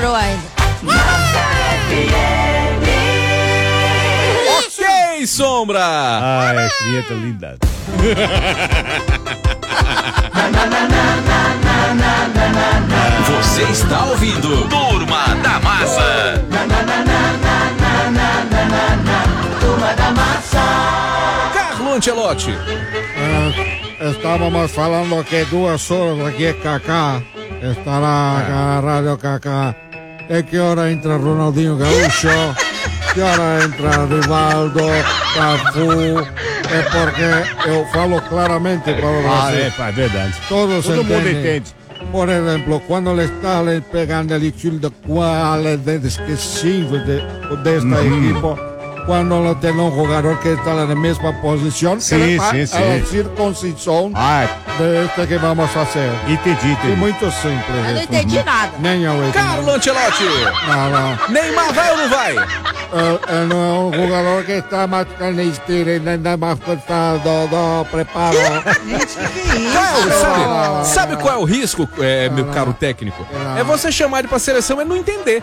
melhorou ainda. Ok, Sombra! Ai, vinheta linda. Você está ouvindo Turma da Massa. Turma da Massa. Carlo Ancelotti. Estávamos falando que 2 horas aqui, Kaká. Estará na Rádio Kaká. ¿De qué hora entra Ronaldinho Gaúcho? ¿Qué hora entra Rivaldo, Cafu? É porque eu falo claramente para o Brasil. É verdade. Todos Todo mundo entendem. entende. Por exemplo, quando ele está pegando el estilo de cuál es esquecido desta equipo, quando não tem um jogador que está na mesma posição, Sim, a circuncisão deste que vamos fazer. Entendi. É muito simples. Eu não entendi nada. Nem eu entendi. Carlo Ancelotti. Não. Neymar vai ou não vai? Não é um jogador que está mais canistiro, ainda mais do preparo. Sabe qual é o risco, meu caro técnico? É você chamar ele pra seleção e não entender.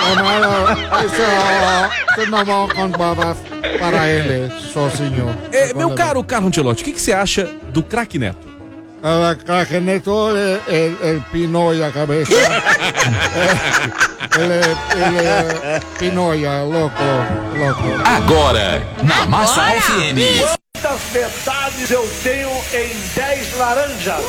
Isso não vão contar para ele sozinho. Meu caro Carlo Ancelotti, o que você acha do craque Neto? Craque Neto, ele pinoia a cabeça. Ele pinoia, louco. Agora, na Massa FM. Quantas metades eu tenho em 10 laranjas?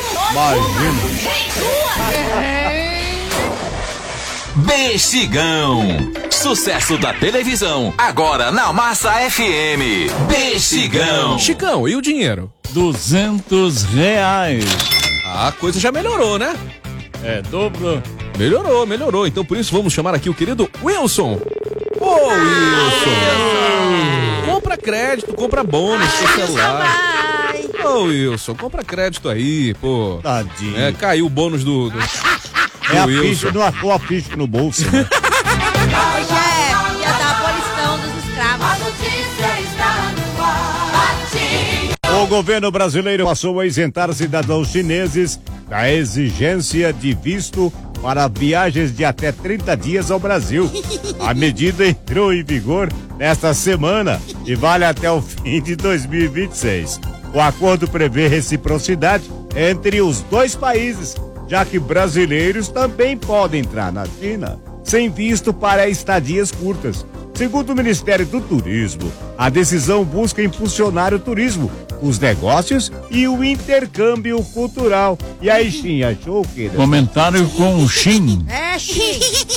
Bexigão. Sucesso da televisão. Agora na Massa FM. Bexigão. Chicão, e o dinheiro? R$200. A coisa já melhorou, né? Dobro. Melhorou. Então por isso vamos chamar aqui o querido Wilson. Ô, Wilson. Compra crédito, compra bônus pro celular. Ô, Wilson, compra crédito aí, pô. Tadinho. Caiu o bônus do a Wilson. ficha, não achou a ficha no bolso. Né? Hoje é dia da abolição dos escravos. A notícia está no ar. O governo brasileiro passou a isentar cidadãos chineses da exigência de visto para viagens de até 30 dias ao Brasil. A medida entrou em vigor nesta semana e vale até o fim de 2026. O acordo prevê reciprocidade entre os dois países, já que brasileiros também podem entrar na China sem visto para estadias curtas. Segundo o Ministério do Turismo, a decisão busca impulsionar o turismo, os negócios e o intercâmbio cultural. E aí, Shin, achou o quê? Comentário com o Shin. Shin.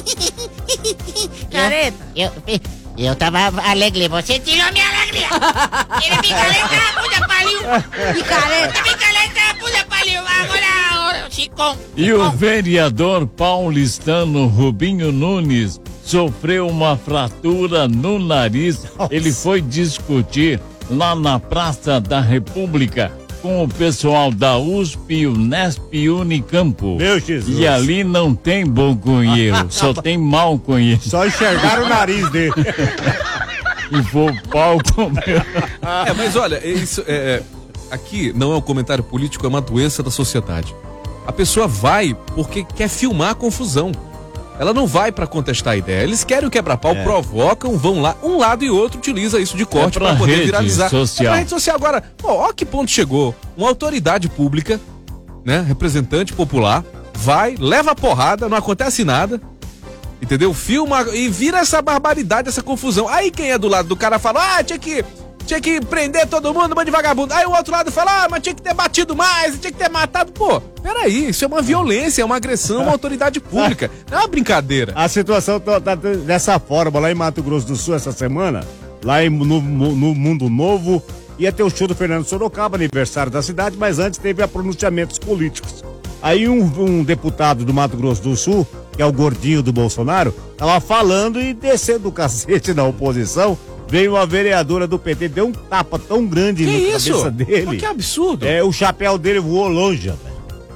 Careta. Eu tava alegre, você tirou minha alegria. Ele picareta, puta pariu. Picareta, puta pariu. Agora, Chicão. E o vereador paulistano Rubinho Nunes sofreu uma fratura no nariz. Ele foi discutir lá na Praça da República com o pessoal da USP, Unesp e Unicampo. Meu Jesus. E ali não tem bom conheiro, só tem mau conheiro. Só enxergaram o nariz dele. E foi o pau comeu. Mas olha, isso aqui não é um comentário político, é uma doença da sociedade. A pessoa vai porque quer filmar a confusão. Ela não vai pra contestar a ideia. Eles querem o quebra-pau, provocam, vão lá. Um lado e outro utiliza isso de corte pra poder viralizar. Social. É pra rede social. Agora, ó que ponto chegou. Uma autoridade pública, né, representante popular, vai, leva a porrada, não acontece nada, entendeu? Filma e vira essa barbaridade, essa confusão. Aí quem é do lado do cara fala, tinha que prender todo mundo, bando de vagabundo. Aí o outro lado fala, mas tinha que ter batido mais, tinha que ter matado. Pô, peraí, isso é uma violência, é uma agressão a uma autoridade pública. Não é uma brincadeira. A situação tá dessa forma, lá em Mato Grosso do Sul essa semana, lá no Mundo Novo, ia ter o show do Fernando Sorocaba, aniversário da cidade, mas antes teve pronunciamentos políticos. Aí um deputado do Mato Grosso do Sul, que é o gordinho do Bolsonaro, tava falando e descendo o cacete na oposição. Veio uma vereadora do PT, deu um tapa tão grande na cabeça dele. Mas que absurdo. O chapéu dele voou longe, velho.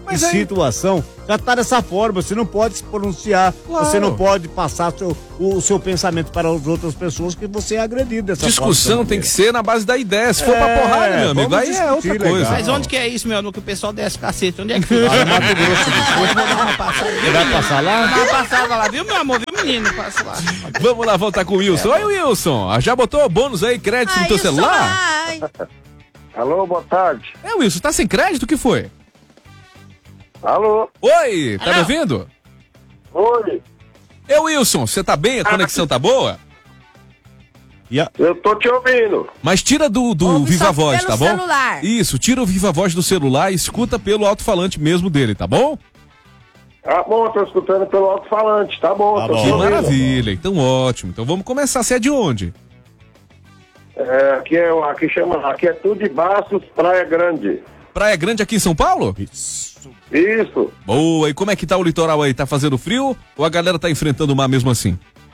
Mas e aí- situação, já tá dessa forma, você não pode se pronunciar, Claro. você não pode passar o seu pensamento para as outras pessoas que você é agredido dessa Discussão forma. tem que ser na base da ideia. Se for pra porrada, meu amigo, vamos aí é outra discutir, coisa. legal. Mas onde que é isso, meu amigo, que o pessoal desce cacete? Onde é que fica? Lá no Mato Grosso do Sul. Vou dar uma passada. Você vai passar lá? Dá uma passada lá, viu, meu amor? Viu, menino? Passa lá. Vamos lá voltar com o Wilson. Oi, Wilson. Já botou bônus aí, crédito no teu Isso celular? vai. Alô, boa tarde. Wilson, tá sem crédito? O que foi? Alô? Oi, tá me ouvindo? Oi. Wilson, você tá bem? A conexão tá boa? Eu tô te ouvindo. Mas tira do Ouve Viva só Voz, pelo tá bom? celular. Isso, tira o Viva Voz do celular e escuta pelo alto-falante mesmo dele, tá bom? Tá bom, tô escutando pelo alto-falante. Tá bom, Tá tô bom. te Que ouvindo. maravilha, então ótimo. Então vamos começar. Você é de onde? Aqui é tudo de Bastos, Praia Grande. Praia Grande aqui em São Paulo? Isso. Boa, e como é que tá o litoral aí? Tá fazendo frio ou a galera tá enfrentando o mar mesmo assim?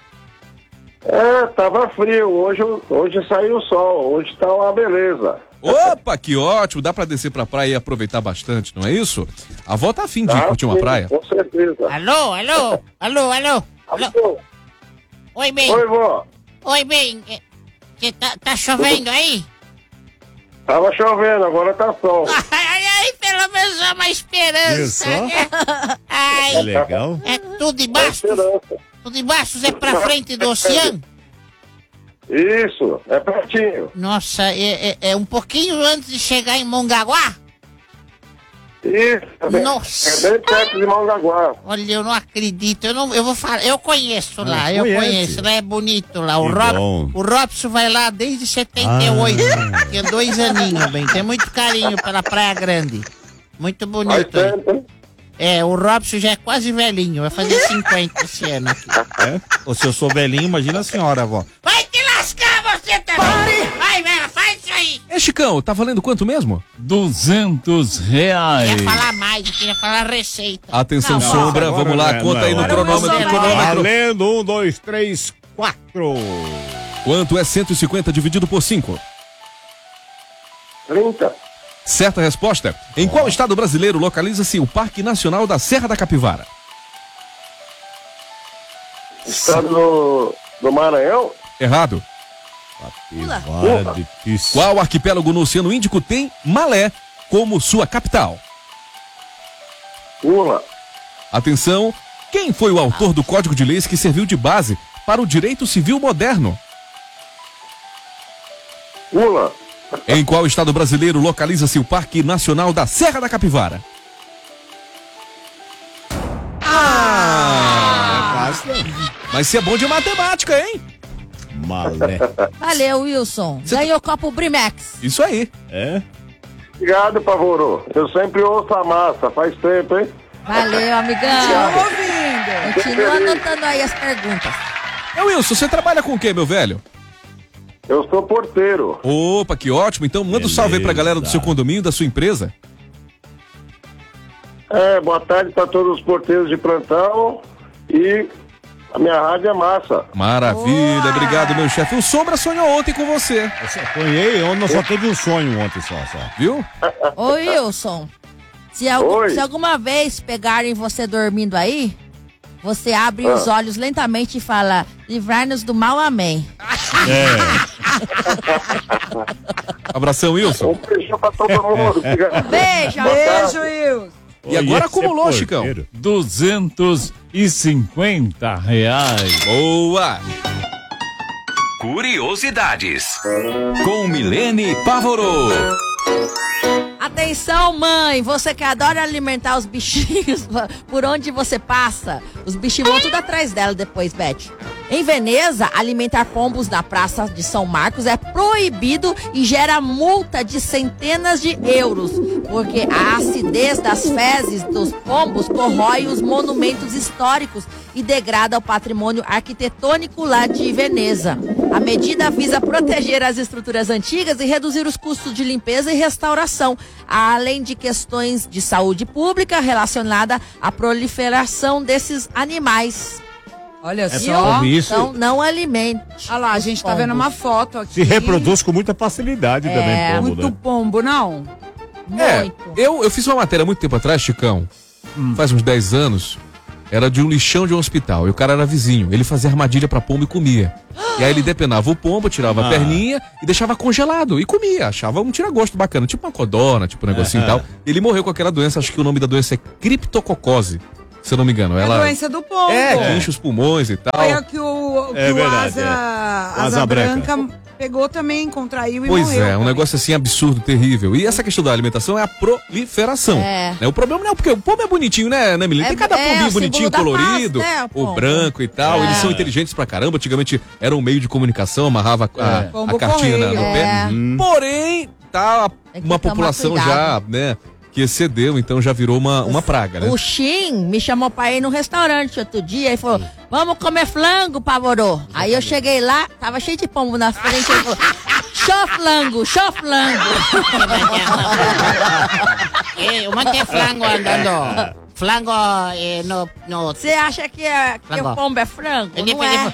Tava frio. Hoje saiu o sol. Hoje tá uma beleza. Opa, que ótimo. Dá pra descer pra praia e aproveitar bastante, não é isso? A avó tá afim de ir curtir uma sim, praia. Com certeza. Alô, alô, alô, alô. Alô. Oi, bem. Oi, vó. Oi, bem. Que tá chovendo aí? Tava chovendo, agora tá sol. Ai, pelo menos há uma esperança. Viu só? Ai, Legal. é tudo embaixo. Tudo embaixo é pra frente do oceano? Isso, é pertinho. Nossa, é um pouquinho antes de chegar em Mongaguá? Isso, Nossa. é bem perto de Mongaguá. Olha, eu não acredito. Eu vou falar. Eu conheço lá, eu conhece. conheço. Lá é bonito lá. O, Que bom. o Robson vai lá desde 78. Tinha 2 aninhos, bem. Tem muito carinho pela Praia Grande. Muito Faz bonito. Aí. tempo, hein? O Robson já é quase velhinho. Vai fazer 50 esse ano aqui. Ou se eu sou velhinho, imagina a senhora, avó. Vai te lascar você também! Vai, velho, faz isso aí! Chicão, tá valendo quanto mesmo? R$200. Queria falar mais, eu queria falar receita. Atenção, Não, Sombra, agora vamos lá, não é, conta não é aí no hora. cronômetro. Agora cronômetro. Valendo, 1, 2, 3, 4. Quanto é 150 dividido por 5? 30. Certa resposta. Em qual estado brasileiro localiza-se o Parque Nacional da Serra da Capivara? Estado do Maranhão? Errado. Capivara difícil. Qual arquipélago no Oceano Índico tem Malé como sua capital? Pula. Atenção, quem foi o autor do Código de Leis que serviu de base para o direito civil moderno? Pula. Em qual estado brasileiro localiza-se o Parque Nacional da Serra da Capivara? Mas você é bom de matemática, hein? Malé. Valeu, Wilson. Ganhou o copo Brimex. Isso aí. É? Obrigado, Pavoro. Eu sempre ouço a massa, faz tempo, hein? Valeu, amigão. Continua anotando aí as perguntas. Wilson, você trabalha com o quê, meu velho? Eu sou porteiro. Opa, que ótimo. Então manda um salve aí pra galera do seu condomínio, da sua empresa. Boa tarde para todos os porteiros de plantão e a minha rádio é massa. Maravilha, Boa. obrigado, meu chefe. O Sombra sonhou ontem com você, Sonhei, eu só teve um sonho ontem só. viu? Ô, Wilson, se alguma vez pegarem você dormindo aí, você abre os olhos lentamente e fala: livrar-nos do mal, amém. Abração, Wilson. Um beijo para todo mundo. Obrigado. Beijo, Boa tarde. beijo, Wilson. E agora acumulou, Chicão. R$250. Boa! Curiosidades. Com Milene Pavoro. Atenção, mãe, você que adora alimentar os bichinhos por onde você passa, os bichinhos vão tudo atrás dela depois, Beth. Em Veneza, alimentar pombos na Praça de São Marcos é proibido e gera multa de centenas de euros, porque a acidez das fezes dos pombos corrói os monumentos históricos e degrada o patrimônio arquitetônico lá de Veneza. A medida visa proteger as estruturas antigas e reduzir os custos de limpeza e restauração, além de questões de saúde pública relacionada à proliferação desses animais. Olha Viu? só. Então não alimente. Olha lá, a gente tá vendo uma foto aqui. Se reproduz com muita facilidade também, pombo, muito né? pombo, não? Eu fiz uma matéria há muito tempo atrás, Chicão, faz uns 10 anos, era de um lixão de um hospital, e o cara era vizinho, ele fazia armadilha pra pombo e comia. E aí ele depenava o pombo, tirava a perninha e deixava congelado, e comia, achava um tira-gosto bacana, tipo uma codorna, tipo um negocinho e tal. Ele morreu com aquela doença, acho que o nome da doença é criptococose, se eu não me engano. Ela... a doença do pombo. que enche os pulmões e tal. Foi a que o verdade, Asa Branca pegou também, contraiu e Pois morreu. é, um negócio assim absurdo, terrível. E essa questão da alimentação é a proliferação. Né? O problema não é porque o pombo é bonitinho, né, Milene? Tem cada pombinho bonitinho, colorido, paz, né, o branco e tal. Eles são inteligentes pra caramba. Antigamente era um meio de comunicação, amarrava a cartinha no pé. Porém, tá uma população já, né, que excedeu, então já virou uma praga, né? O Shin me chamou pra ir no restaurante outro dia e falou, vamos comer flango, Pavorô. Aí eu cheguei lá, tava cheio de pombo na frente, ele falou, show flango. Um monte de flango andando. Flango no... Você acha que o pombo é frango? Não é.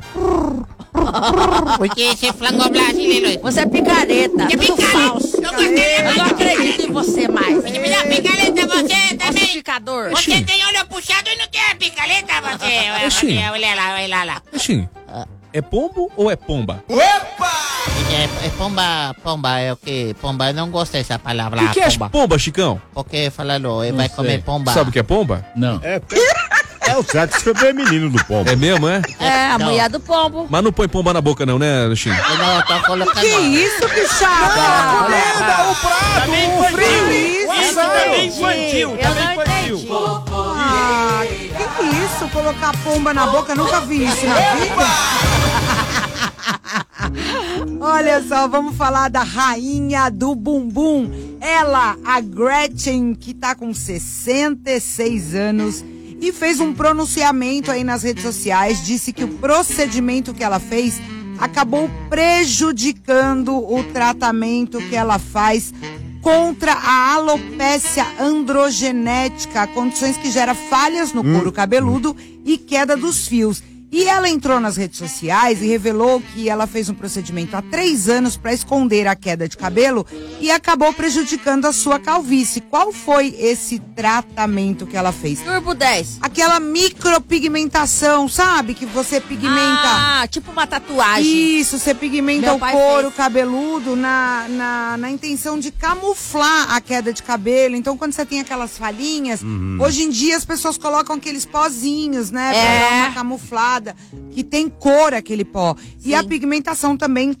Porque esse flango brasileiro... Você é picareta. Que tudo picareta? falso. Eu não acredito em você mais. Me dá picareta você também. Falsificador. Você tem olho puxado e não tem a picareta, você. Olha lá. Oxi, é pombo ou é pomba? É pomba, é o que? Pomba, eu não gosto dessa palavra. O que é pomba. pomba, Chicão? Porque falando, vai comer pomba. Sabe o que é pomba? Não. É o sexo feminino do pombo. É mesmo, é? É, a mulher do pombo. Mas não põe pomba na boca não, né, Chim? Não, tô colocando... Que isso, que chato! O prato, o frio. Isso também infantil, também infantil. Que isso? Colocar pomba na boca? Nunca vi isso na vida. Olha só, vamos falar da rainha do bumbum. Ela, a Gretchen, que tá com 66 anos e fez um pronunciamento aí nas redes sociais, disse que o procedimento que ela fez acabou prejudicando o tratamento que ela faz contra a alopécia androgenética, condições que geram falhas no couro cabeludo e queda dos fios. E ela entrou nas redes sociais e revelou que ela fez um procedimento há 3 anos para esconder a queda de cabelo e acabou prejudicando a sua calvície. Qual foi esse tratamento que ela fez? Turbo 10. Aquela micropigmentação, sabe? Que você pigmenta... Ah, tipo uma tatuagem. Isso, você pigmenta Meu o pai couro fez. cabeludo na intenção de camuflar a queda de cabelo. Então, quando você tem aquelas falhinhas, hoje em dia as pessoas colocam aqueles pozinhos, né? Pra dar uma camuflada, que tem cor aquele pó. Sim. E a pigmentação também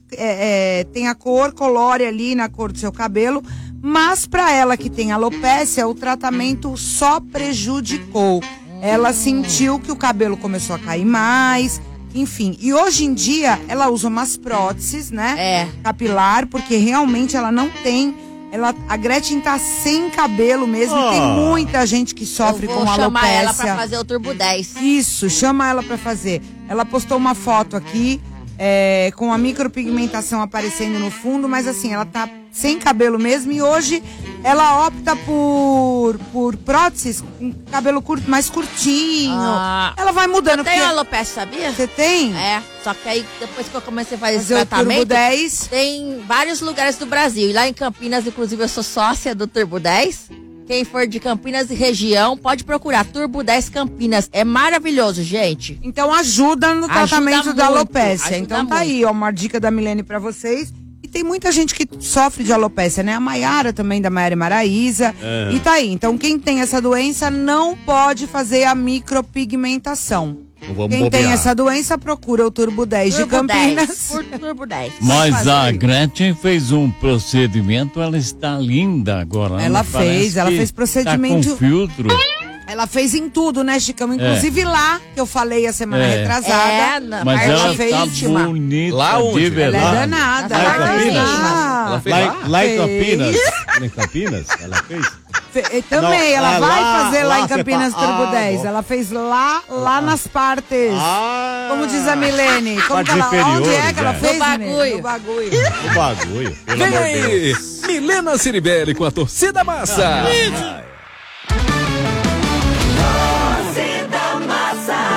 tem a cor, colore ali na cor do seu cabelo. Mas para ela que tem alopécia, o tratamento só prejudicou. Ela sentiu que o cabelo começou a cair mais... Enfim, e hoje em dia ela usa umas próteses, né? Capilar, porque realmente ela não tem. A Gretchen tá sem cabelo mesmo. Tem muita gente que sofre com alopécia. Chamar ela pra fazer o Turbo 10. Isso, chama ela pra fazer. Ela postou uma foto aqui com a micropigmentação aparecendo no fundo, mas assim, ela tá sem cabelo mesmo e hoje ela opta por próteses com cabelo curto, mais curtinho. Ela vai mudando. Eu tenho alopécia, sabia? Você tem? É, só que aí depois que eu comecei a fazer esse o Turbo tratamento, 10. tem vários lugares do Brasil. E lá em Campinas, inclusive, eu sou sócia do Turbo 10. Quem for de Campinas e região, pode procurar Turbo 10 Campinas. É maravilhoso, gente. Então ajuda no tratamento da alopécia. Ajuda então tá muito. aí, ó, uma dica da Milene pra vocês. E tem muita gente que sofre de alopécia, né? A Maiara também, da Maiara e Maraísa. E tá aí. Então quem tem essa doença não pode fazer a micropigmentação. Quem tem essa doença, procura o Turbo 10 de Campinas. Turbo 10. Mas a Gretchen fez um procedimento, ela está linda agora. Ela fez procedimento. Tá com filtro. Ela fez em tudo, né, Chicão? Inclusive lá, que eu falei a semana retrasada. Mas ela fez tá bonita. Lá onde? De verdade. Ela é danada. Lá em Campinas? Ela fez Lá em Campinas? Lá em Campinas? Ela fez? Também, ela vai fazer lá em você Campinas Turbo 10. bom. Ela fez lá nas partes. Como diz a Milene. Como que ela, onde é que ela fez, Milene? No bagulho. O bagulho. Pelo Vem amor de aí, Deus. Milena Ciribelli com a Torcida Massa.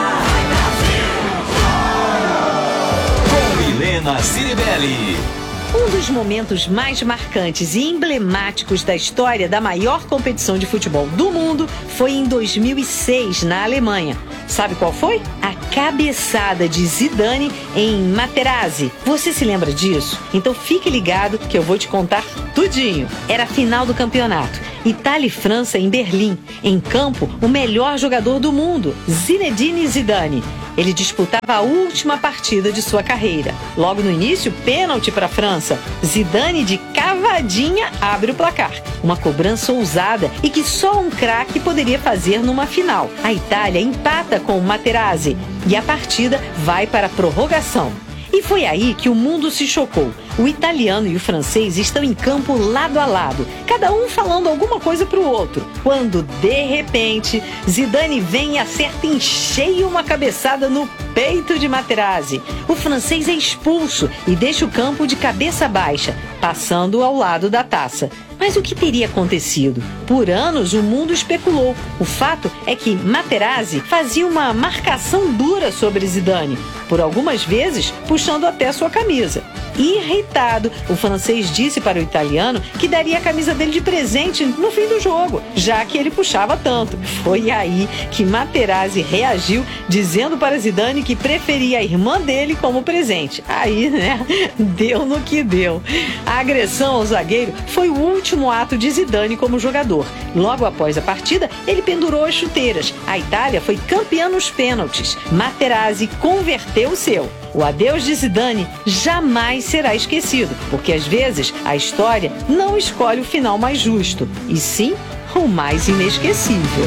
Com Milena Ciribelli. Um dos momentos mais marcantes e emblemáticos da história da maior competição de futebol do mundo foi em 2006, na Alemanha. Sabe qual foi? A cabeçada de Zidane em Materazzi. Você se lembra disso? Então fique ligado que eu vou te contar tudinho. Era a final do campeonato. Itália e França em Berlim. Em campo, o melhor jogador do mundo, Zinedine Zidane. Ele disputava a última partida de sua carreira. Logo no início, pênalti para a França. Zidane, de cavadinha, abre o placar. Uma cobrança ousada e que só um craque poderia fazer numa final. A Itália empata com o Materazzi e a partida vai para a prorrogação. E foi aí que o mundo se chocou. O italiano e o francês estão em campo lado a lado, cada um falando alguma coisa pro outro. Quando, de repente, Zidane vem e acerta em cheio uma cabeçada no peito de Materazzi. O francês é expulso e deixa o campo de cabeça baixa, passando ao lado da taça. Mas o que teria acontecido? Por anos o mundo especulou. O fato é que Materazzi fazia uma marcação dura sobre Zidane, por algumas vezes puxando até sua camisa. Irritado, o francês disse para o italiano que daria a camisa dele de presente no fim do jogo, já que ele puxava tanto. Foi aí que Materazzi reagiu, dizendo para Zidane que preferia a irmã dele como presente. Aí, né, deu no que deu. A agressão ao zagueiro foi o último ato de Zidane como jogador. Logo após a partida, ele pendurou as chuteiras. A Itália foi campeã nos pênaltis. Materazzi converteu o seu. O adeus de Zidane jamais será esquecido, porque às vezes a história não escolhe o final mais justo, e sim o mais inesquecível.